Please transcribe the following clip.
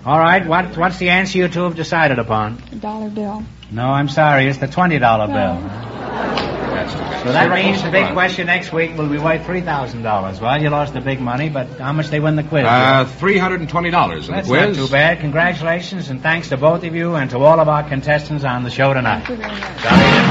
All right, what's the answer you two have decided upon? The dollar bill. No, I'm sorry, it's the $20 bill. So that means the big question next week will be worth $3,000. Well, you lost the big money, but how much they win the quiz? $320 in That's the quiz. not too bad. Congratulations, and thanks to both of you and to all of our contestants on the show tonight. Thank you very much. Sorry.